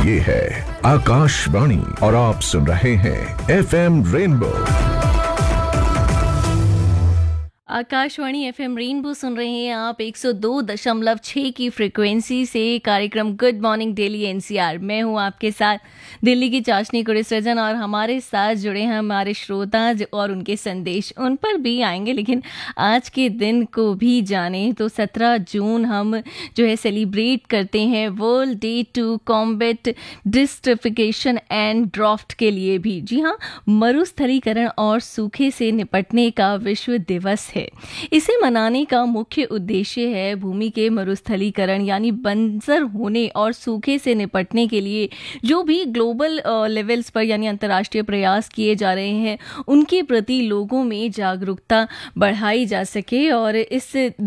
ये है आकाशवाणी और आप सुन रहे हैं FM rainbow. Akashvani FM rainbow सुन रहे हैं आप 102.6 की फ्रिक्वेंसी से। कार्यक्रम गुड मॉर्निंग दिल्ली एनसीआर। मैं हूं आपके साथ दिल्ली की चाशनी कुड़ी सृजन, और हमारे साथ जुड़े हैं हमारे श्रोता और उनके संदेश उन पर भी आएंगे। लेकिन आज के दिन को भी जाने तो 17 जून हम जो है सेलिब्रेट करते हैं world day to combat डिस्ट्रिफिकेशन and draft के लिए भी। जी हाँ, मरुस्थलीकरण और सूखे से निपटने का विश्व दिवस है। इसे मनाने का मुख्य उद्देश्य है भूमि के मरुस्थलीकरण यानी बंजर होने और सूखे से निपटने के लिए जो भी ग्लोबल लेवल्स पर यानी अंतर्राष्ट्रीय प्रयास किए जा रहे हैं उनके प्रति लोगों में जागरूकता बढ़ाई जा सके। और इस